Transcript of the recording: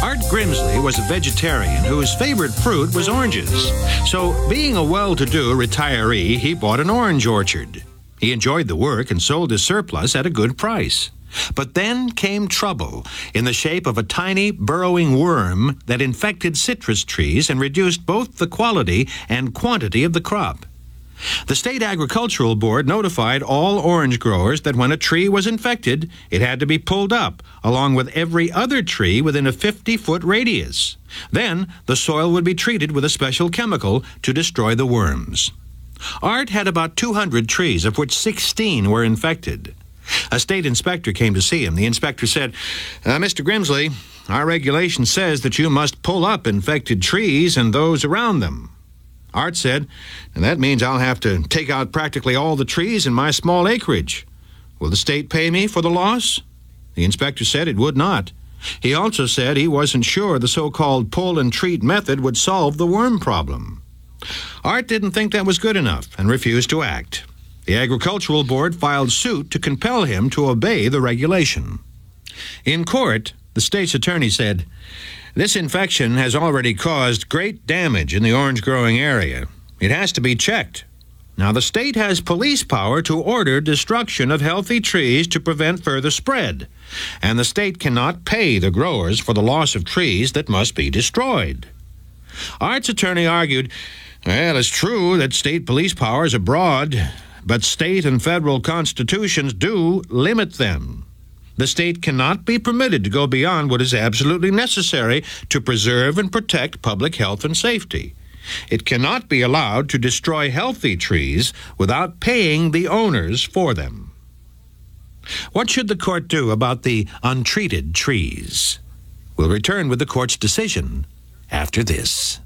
Art Grimsley was a vegetarian whose favorite fruit was oranges. So, being a well-to-do retiree, he bought an orange orchard. He enjoyed the work and sold his surplus at a good price. But then came trouble in the shape of a tiny, burrowing worm that infected citrus trees and reduced both the quality and quantity of the crop. The State Agricultural Board notified all orange growers that when a tree was infected, it had to be pulled up, along with every other tree within a 50-foot radius. Then, the soil would be treated with a special chemical to destroy the worms. Art had about 200 trees, of which 16 were infected. A state inspector came to see him. The inspector said, Mr. Grimsley, our regulation says that you must pull up infected trees and those around them. Art said, that means I'll have to take out practically all the trees in my small acreage. Will the state pay me for the loss? The inspector said it would not. He also said he wasn't sure the so-called pull and treat method would solve the worm problem. Art didn't think that was good enough and refused to act. The Agricultural Board filed suit to compel him to obey the regulation. In court, the state's attorney said, this infection has already caused great damage in the orange-growing area. It has to be checked. Now, the state has police power to order destruction of healthy trees to prevent further spread, and the state cannot pay the growers for the loss of trees that must be destroyed. Art's attorney argued, well, it's true that state police powers are broad, but state and federal constitutions do limit them. The state cannot be permitted to go beyond what is absolutely necessary to preserve and protect public health and safety. It cannot be allowed to destroy healthy trees without paying the owners for them. What should the court do about the untreated trees? We'll return with the court's decision after this.